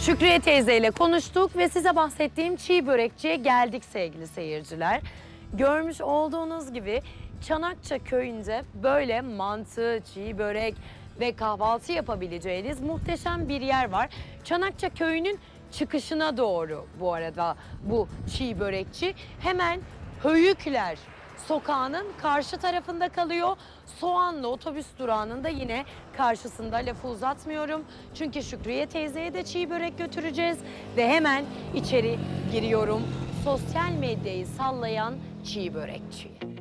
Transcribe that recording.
Şükriye teyzeyle konuştuk ve size bahsettiğim çiğ börekçiye geldik sevgili seyirciler. Görmüş olduğunuz gibi Çanakça köyünde böyle mantı, çiğ börek ve kahvaltı yapabileceğiniz muhteşem bir yer var. Çanakça köyünün çıkışına doğru bu arada bu çiğ börekçi. Hemen Höyükler sokağının karşı tarafında kalıyor. Soğanlı otobüs durağının da yine karşısında, lafı uzatmıyorum. Çünkü Şükriye teyzeye de çiğ börek götüreceğiz ve hemen içeri giriyorum. Sosyal medyayı sallayan çiğ börekçiye.